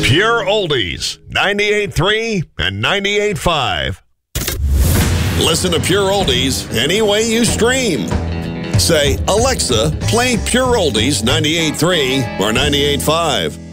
Pure Oldies, 98.3 and 98.5. Listen to Pure Oldies any way you stream. Say, Alexa, play Pure Oldies 98.3 or 98.5.